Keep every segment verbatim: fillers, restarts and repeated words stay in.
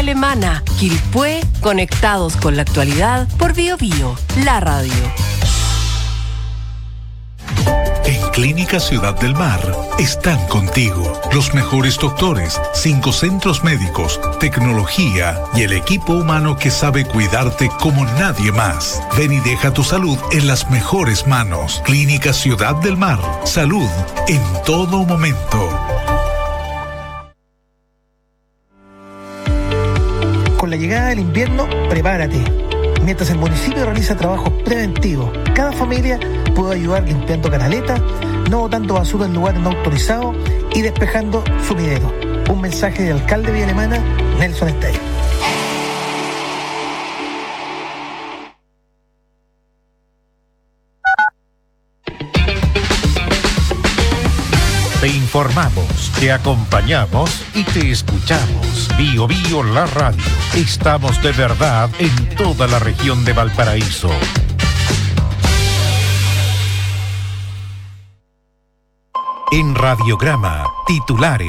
Alemana, Quilpué, conectados con la actualidad por Bio Bio, la radio. En Clínica Ciudad del Mar están contigo los mejores doctores, cinco centros médicos, tecnología y el equipo humano que sabe cuidarte como nadie más. Ven y deja tu salud en las mejores manos. Clínica Ciudad del Mar. Salud en todo momento. Con la llegada del invierno, prepárate. Mientras el municipio realiza trabajos preventivos, cada familia puede ayudar limpiando canaletas, no botando basura en lugares no autorizados y despejando sumideros. Un mensaje del alcalde de Villa Alemana, Nelson Estey. Te informamos, te acompañamos y te escuchamos. Bio Bio, la radio. Estamos de verdad en toda la región de Valparaíso. En Radiograma, titulares.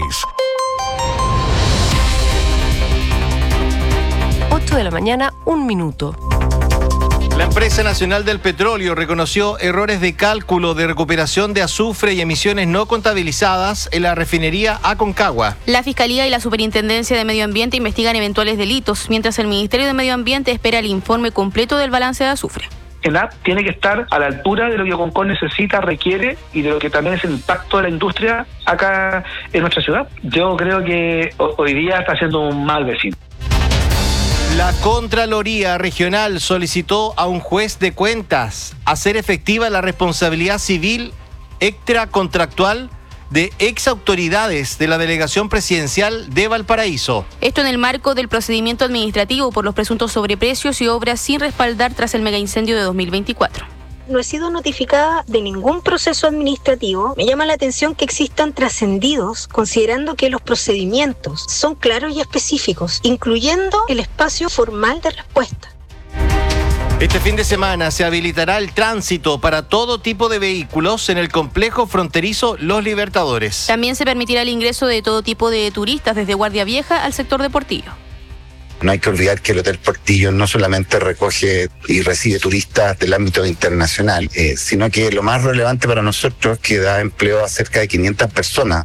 ocho de la mañana, un minuto. La Empresa Nacional del Petróleo reconoció errores de cálculo de recuperación de azufre y emisiones no contabilizadas en la refinería Aconcagua. La Fiscalía y la Superintendencia de Medio Ambiente investigan eventuales delitos, mientras el Ministerio de Medio Ambiente espera el informe completo del balance de azufre. ENAP tiene que estar a la altura de lo que Concon necesita, requiere y de lo que también es el impacto de la industria acá en nuestra ciudad. Yo creo que hoy día está siendo un mal vecino. La Contraloría Regional solicitó a un juez de cuentas hacer efectiva la responsabilidad civil extracontractual de ex autoridades de la Delegación Presidencial de Valparaíso. Esto en el marco del procedimiento administrativo por los presuntos sobreprecios y obras sin respaldar tras el megaincendio de dos mil veinticuatro. No he sido notificada de ningún proceso administrativo. Me llama la atención que existan trascendidos, considerando que los procedimientos son claros y específicos, incluyendo el espacio formal de respuesta. Este fin de semana se habilitará el tránsito para todo tipo de vehículos en el complejo fronterizo Los Libertadores. También se permitirá el ingreso de todo tipo de turistas desde Guardia Vieja al sector de Portillo. No hay que olvidar que el Hotel Portillo no solamente recoge y recibe turistas del ámbito internacional, eh, sino que lo más relevante para nosotros es que da empleo a cerca de quinientas personas.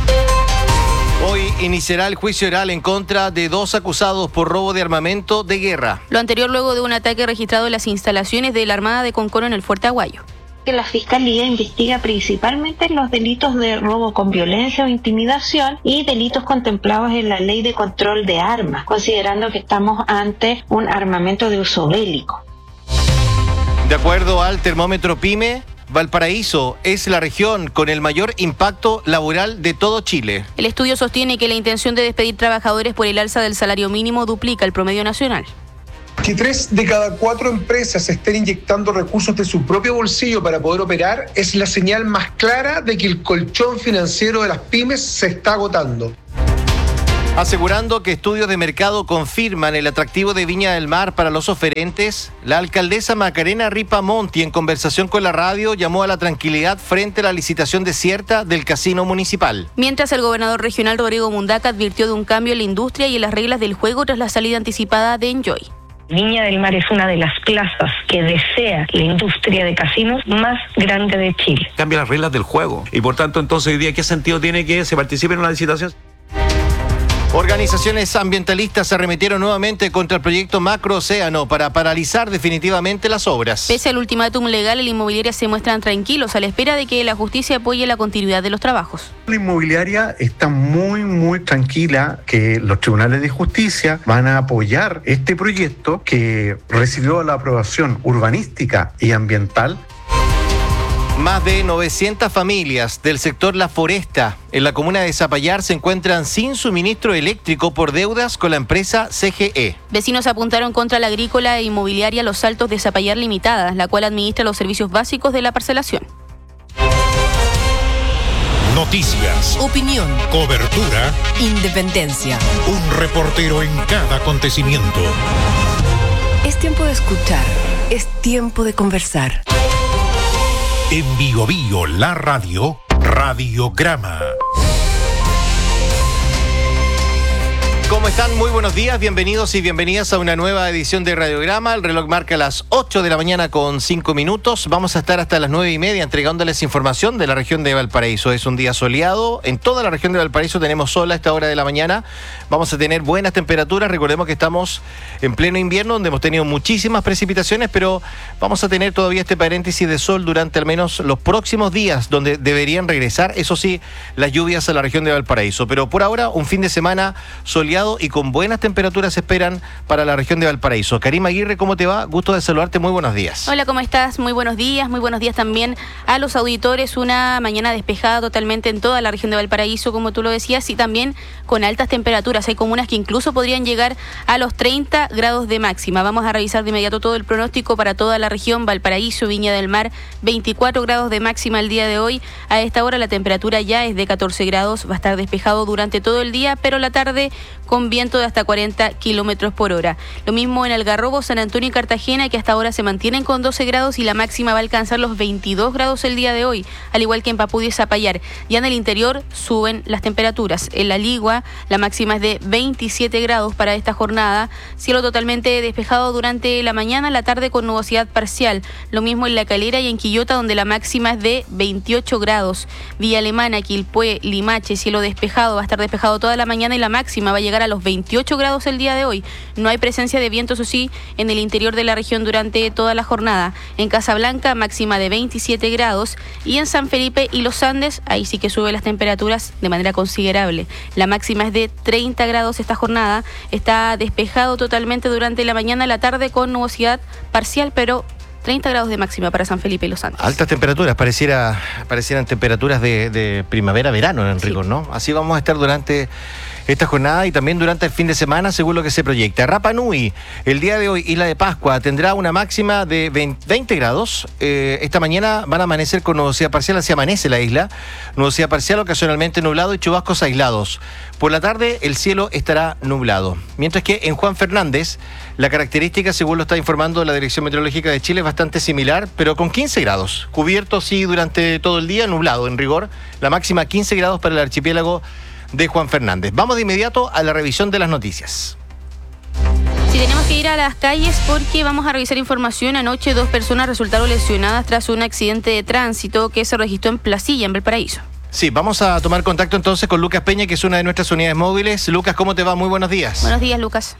Hoy iniciará el juicio oral en contra de dos acusados por robo de armamento de guerra. Lo anterior luego de un ataque registrado en las instalaciones de la Armada de Concón en el Fuerte Aguayo. Que la Fiscalía investiga principalmente los delitos de robo con violencia o intimidación y delitos contemplados en la Ley de Control de Armas, considerando que estamos ante un armamento de uso bélico. De acuerdo al termómetro PYME, Valparaíso es la región con el mayor impacto laboral de todo Chile. El estudio sostiene que la intención de despedir trabajadores por el alza del salario mínimo duplica el promedio nacional. Que tres de cada cuatro empresas estén inyectando recursos de su propio bolsillo para poder operar es la señal más clara de que el colchón financiero de las pymes se está agotando. Asegurando que estudios de mercado confirman el atractivo de Viña del Mar para los oferentes, la alcaldesa Macarena Ripamonti, en conversación con la radio, llamó a la tranquilidad frente a la licitación desierta del casino municipal. Mientras el gobernador regional Rodrigo Mundaca advirtió de un cambio en la industria y en las reglas del juego tras la salida anticipada de Enjoy. Viña del Mar es una de las plazas que desea la industria de casinos más grande de Chile. Cambia las reglas del juego y por tanto entonces hoy día ¿qué sentido tiene que se participe en una licitación? Organizaciones ambientalistas se arremetieron nuevamente contra el proyecto Macro Océano para paralizar definitivamente las obras. Pese al ultimátum legal, la inmobiliaria se muestran tranquilos a la espera de que la justicia apoye la continuidad de los trabajos. La inmobiliaria está muy, muy tranquila que los tribunales de justicia van a apoyar este proyecto que recibió la aprobación urbanística y ambiental. Más de novecientas familias del sector La Foresta en la comuna de Zapallar se encuentran sin suministro eléctrico por deudas con la empresa C G E. Vecinos apuntaron contra la agrícola e inmobiliaria Los Altos de Zapallar Limitada, la cual administra los servicios básicos de la parcelación. Noticias, opinión, cobertura, independencia. Un reportero en cada acontecimiento. Es tiempo de escuchar, es tiempo de conversar. En Bio Bio, la radio, Radiograma. ¿Cómo están? Muy buenos días, bienvenidos y bienvenidas a una nueva edición de Radiograma. El reloj marca las ocho de la mañana con cinco minutos. Vamos a estar hasta las nueve y media entregándoles información de la región de Valparaíso. Es un día soleado. En toda la región de Valparaíso tenemos sol a esta hora de la mañana. Vamos a tener buenas temperaturas. Recordemos que estamos en pleno invierno, donde hemos tenido muchísimas precipitaciones, pero vamos a tener todavía este paréntesis de sol durante al menos los próximos días, donde deberían regresar, eso sí, las lluvias a la región de Valparaíso. Pero por ahora, un fin de semana soleado y con buenas temperaturas se esperan para la región de Valparaíso. Karima Aguirre, ¿cómo te va? Gusto de saludarte, muy buenos días. Hola, ¿cómo estás? Muy buenos días, muy buenos días también a los auditores. Una mañana despejada totalmente en toda la región de Valparaíso, como tú lo decías, y también con altas temperaturas. Hay comunas que incluso podrían llegar a los treinta grados de máxima. Vamos a revisar de inmediato todo el pronóstico para toda la región. Valparaíso, Viña del Mar, veinticuatro grados de máxima el día de hoy. A esta hora la temperatura ya es de catorce grados, va a estar despejado durante todo el día, pero la tarde con viento de hasta cuarenta kilómetros por hora. Lo mismo en Algarrobo, San Antonio y Cartagena, que hasta ahora se mantienen con doce grados y la máxima va a alcanzar los veintidós grados el día de hoy, al igual que en Papudí y Zapallar. Ya en el interior suben las temperaturas. En La Ligua la máxima es de veintisiete grados para esta jornada. Cielo totalmente despejado durante la mañana, la tarde con nubosidad parcial. Lo mismo en La Calera y en Quillota, donde la máxima es de veintiocho grados. Villa Alemana, Quilpué, Limache, cielo despejado, va a estar despejado toda la mañana y la máxima va a llegar a los veintiocho grados el día de hoy. No hay presencia de viento, eso sí, en el interior de la región durante toda la jornada. En Casablanca, máxima de veintisiete grados, y en San Felipe y Los Andes, ahí sí que suben las temperaturas de manera considerable. La máxima es de treinta grados esta jornada. Está despejado totalmente durante la mañana, la tarde con nubosidad parcial, pero treinta grados de máxima para San Felipe y Los Andes. Altas temperaturas, pareciera, parecieran temperaturas de, de primavera-verano en rigor, sí, ¿no? Así vamos a estar durante esta jornada y también durante el fin de semana, según lo que se proyecta. Rapa Nui, el día de hoy, Isla de Pascua, tendrá una máxima de veinte grados. Eh, esta mañana van a amanecer con nubosidad parcial, así amanece la isla. Nubosidad parcial, ocasionalmente nublado y chubascos aislados. Por la tarde, el cielo estará nublado. Mientras que en Juan Fernández, la característica, según lo está informando la Dirección Meteorológica de Chile, es bastante similar, pero con quince grados. Cubierto, sí, durante todo el día, nublado en rigor. La máxima quince grados para el archipiélago de Juan Fernández. Vamos de inmediato a la revisión de las noticias. Sí, tenemos que ir a las calles porque vamos a revisar información. Anoche dos personas resultaron lesionadas tras un accidente de tránsito que se registró en Placilla, en Valparaíso. Sí, vamos a tomar contacto entonces con Lucas Peña, que es una de nuestras unidades móviles. Lucas, ¿cómo te va? Muy buenos días. Buenos días, Lucas.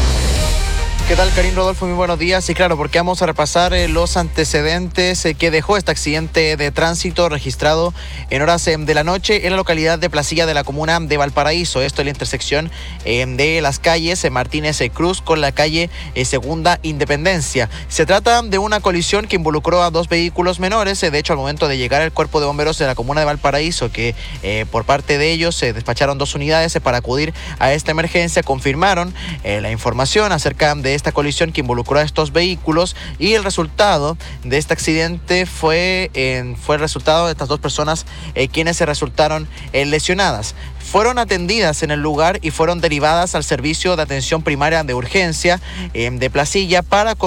¿Qué tal, Karim, Rodolfo? Muy buenos días. Y claro, porque vamos a repasar eh, los antecedentes eh, que dejó este accidente de tránsito registrado en horas eh, de la noche en la localidad de Placilla de la comuna de Valparaíso. Esto en la intersección eh, de las calles eh, Martínez eh, Cruz con la calle eh, Segunda Independencia. Se trata de una colisión que involucró a dos vehículos menores. Eh, de hecho, al momento de llegar el cuerpo de bomberos de la comuna de Valparaíso, que eh, por parte de ellos se eh, despacharon dos unidades eh, para acudir a esta emergencia, confirmaron eh, la información acerca de esta colisión que involucró a estos vehículos, y el resultado de este accidente fue, eh, fue el resultado de estas dos personas eh, quienes se resultaron eh, lesionadas. Fueron atendidas en el lugar y fueron derivadas al servicio de atención primaria de urgencia eh, de Placilla para